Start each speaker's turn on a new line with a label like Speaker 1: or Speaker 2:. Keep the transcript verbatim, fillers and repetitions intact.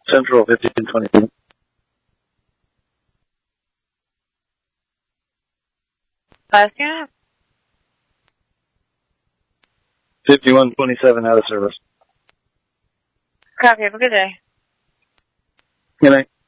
Speaker 1: Central fifteen twenty-two.
Speaker 2: Last unit?
Speaker 1: fifty-one twenty-seven out of service.
Speaker 2: Copy. Have a good day.
Speaker 1: Good night.